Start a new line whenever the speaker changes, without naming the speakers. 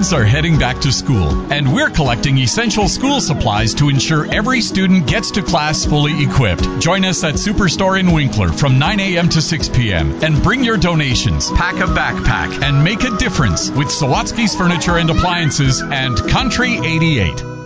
Kids are heading back to school, and we're collecting essential school supplies to ensure every student gets to class fully equipped. Join us at Superstore in Winkler from 9 a.m. to 6 p.m. and bring your donations. Pack a backpack and make a difference with Sawatsky's Furniture and Appliances and Country 88.